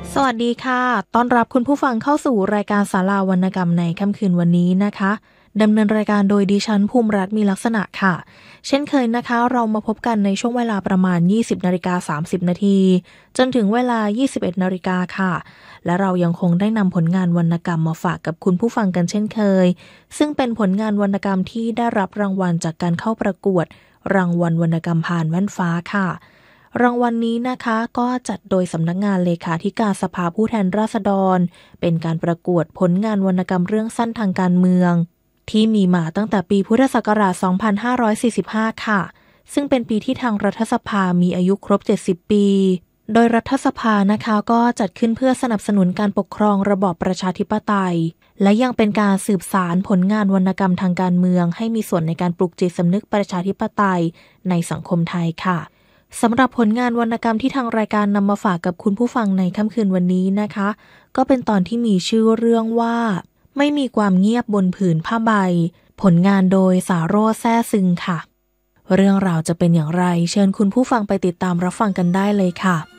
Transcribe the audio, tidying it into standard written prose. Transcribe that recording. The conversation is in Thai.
สวัสดีค่ะต้อนรับคุณผู้ฟังเข้าสู่รายการศาลาวรรณกรรมในค่ำคืนวันนี้นะคะดำเนินรายการโดยดิฉันภูมิรัตน์มีลักษณะค่ะเช่นเคยนะคะเรามาพบกันในช่วงเวลาประมาณ 20:30 นาทีจนถึงเวลา 21 นาฬิกาค่ะและเรายังคงได้นำผลงานวรรณกรรมมาฝากกับคุณผู้ฟังกันเช่นเคยซึ่งเป็นผลงานวรรณกรรมที่ได้รับรางวัลจากการเข้าประกวดรางวัลวรรณกรรมผ่านแว่นฟ้าค่ะรางวัลนี้นะคะก็จัดโดยสำนักงานเลขาธิการสภาผู้แทนราษฎรเป็นการประกวดผลงานวรรณกรรมเรื่องสั้นทางการเมืองที่มีมาตั้งแต่ปีพุทธศักราช 2545 ค่ะซึ่งเป็นปีที่ทางรัฐสภามีอายุครบ 70 ปี โดยรัฐสภานะคะก็จัดขึ้นเพื่อสนับสนุนการปกครองระบอบประชาธิปไตยและยังเป็นการสืบสานผลงานวรรณกรรมทางการเมืองให้มีส่วนในการปลุกจิตสำนึกประชาธิปไตยในสังคมไทยค่ะสำหรับผลงานวรรณกรรมที่ทางรายการนำมาฝากกับคุณผู้ฟังในค่ำคืนวันนี้นะคะก็เป็นตอนที่มีชื่อเรื่องว่าไม่มีความเงียบบนผืนผ้าใบผลงานโดยสาโรจน์ แซ่ซึงค่ะเรื่องราวจะเป็นอย่างไรเชิญคุณผู้ฟังไปติดตามรับฟังกันได้เลยค่ะ